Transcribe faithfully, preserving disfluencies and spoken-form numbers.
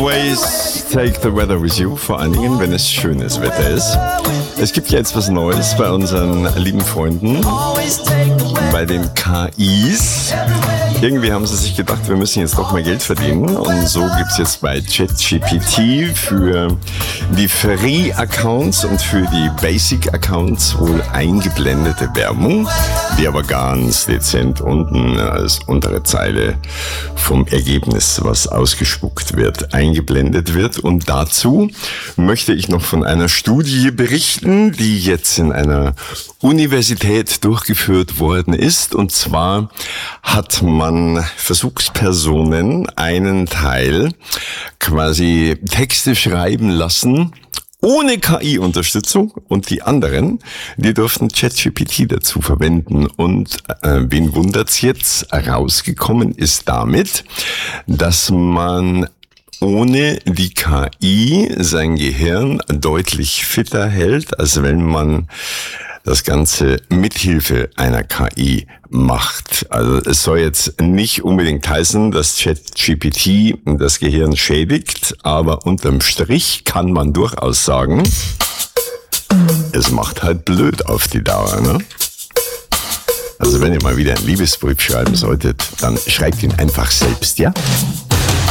Always take the weather with you, vor allen Dingen, wenn es schönes Wetter ist. Es gibt ja jetzt was Neues bei unseren lieben Freunden, bei den K Is. Irgendwie haben sie sich gedacht, wir müssen jetzt doch mehr Geld verdienen. Und so gibt es jetzt bei ChatGPT für die Free-Accounts und für die Basic-Accounts wohl eingeblendete Werbung, die aber ganz dezent unten als untere Zeile vom Ergebnis, was ausgespuckt wird, eingeblendet wird. Und dazu möchte ich noch von einer Studie berichten, die jetzt in einer Universität durchgeführt worden ist. Und zwar hat man Versuchspersonen einen Teil quasi Texte schreiben lassen, ohne K I-Unterstützung, und die anderen, die durften ChatGPT dazu verwenden. Und äh, wen wundert's jetzt? Rausgekommen ist damit, dass man ohne die K I sein Gehirn deutlich fitter hält, als wenn man das Ganze mithilfe einer K I macht. Also es soll jetzt nicht unbedingt heißen, dass ChatGPT das Gehirn schädigt, aber unterm Strich kann man durchaus sagen, es macht halt blöd auf die Dauer, ne? Also wenn ihr mal wieder einen Liebesbrief schreiben solltet, dann schreibt ihn einfach selbst, ja?